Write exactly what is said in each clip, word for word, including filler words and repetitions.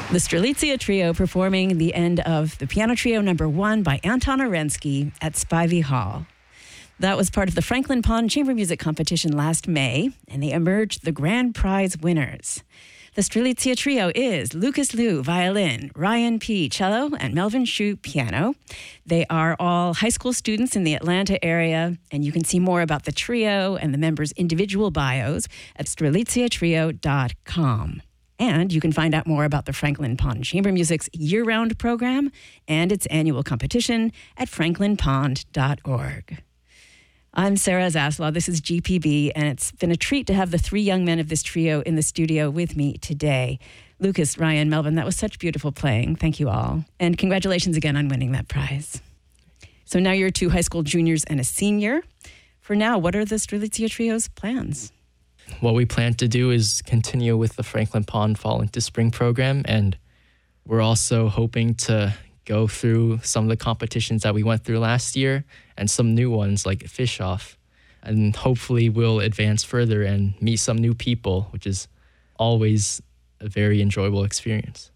The Strelitzia Trio performing the end of the Piano Trio number one by Anton Orensky at Spivey Hall. That was part of the Franklin Pond Chamber Music Competition last May, and they emerged the grand prize winners. The Strelitzia Trio is Lucas Liu, violin, Ryan P., cello, and Melvin Shu, piano. They are all high school students in the Atlanta area, and you can see more about the trio and the members' individual bios at strelitzia trio dot com. And you can find out more about the Franklin Pond Chamber Music's year-round program and its annual competition at franklin pond dot org. I'm Sarah Zaslaw. This is G P B, and it's been a treat to have the three young men of this trio in the studio with me today. Lucas, Ryan, Melvin, that was such beautiful playing. Thank you all. And congratulations again on winning that prize. So now you're two high school juniors and a senior. For now, what are the Strelitzia Trio's plans? What we plan to do is continue with the Franklin Pond Fall into Spring program, and we're also hoping to go through some of the competitions that we went through last year and some new ones like Fish Off. And hopefully we'll advance further and meet some new people, which is always a very enjoyable experience.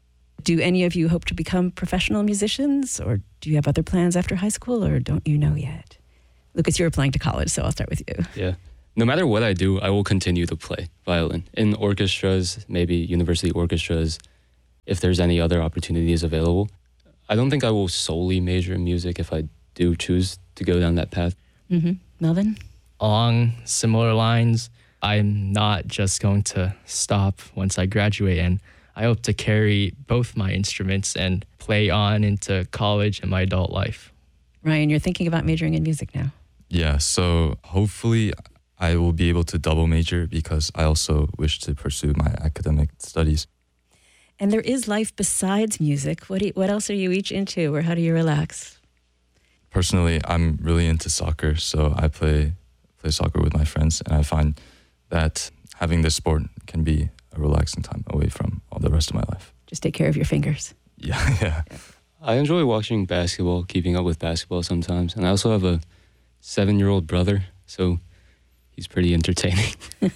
Do any of you hope to become professional musicians, or do you have other plans after high school, or don't you know yet? Lucas, you're applying to college, so I'll start with you. Yeah. No matter what I do, I will continue to play violin in orchestras, maybe university orchestras, if there's any other opportunities available. I don't think I will solely major in music if I do choose to go down that path. Mm-hmm. Melvin? Along similar lines, I'm not just going to stop once I graduate, and I hope to carry both my instruments and play on into college and my adult life. Ryan, you're thinking about majoring in music now. Yeah, so hopefully I will be able to double major because I also wish to pursue my academic studies. And there is life besides music. What do you, what else are you each into, or how do you relax? Personally, I'm really into soccer, so I play play soccer with my friends, and I find that having this sport can be a relaxing time away from all the rest of my life. Just take care of your fingers. Yeah, yeah. I enjoy watching basketball, keeping up with basketball sometimes. And I also have a seven-year-old brother, so he's pretty entertaining.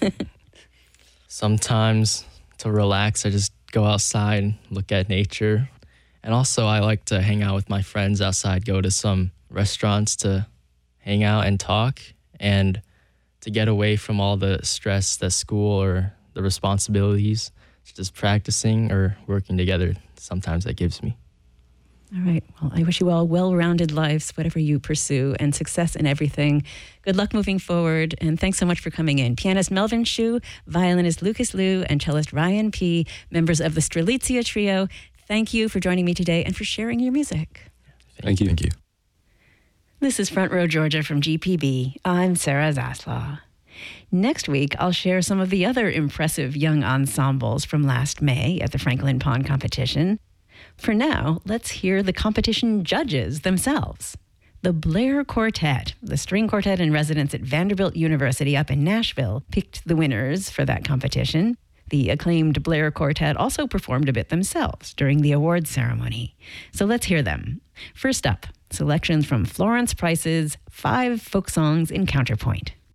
Sometimes to relax, I just go outside and look at nature. And also I like to hang out with my friends outside, go to some restaurants to hang out and talk, and to get away from all the stress that school or the responsibilities, just practicing or working together, sometimes that gives me. All right. Well, I wish you all well-rounded lives, whatever you pursue, and success in everything. Good luck moving forward, and thanks so much for coming in. Pianist Melvin Shu, violinist Lucas Liu, and cellist Ryan P., members of the Strelitzia Trio. Thank you for joining me today and for sharing your music. Thank you. Thank you. This is Front Row Georgia from G P B. I'm Sarah Zaslaw. Next week, I'll share some of the other impressive young ensembles from last May at the Franklin Pond competition. For now, let's hear the competition judges themselves. The Blair Quartet, the string quartet in residence at Vanderbilt University up in Nashville, picked the winners for that competition. The acclaimed Blair Quartet also performed a bit themselves during the awards ceremony. So let's hear them. First up, selections from Florence Price's Five Folk Songs in Counterpoint.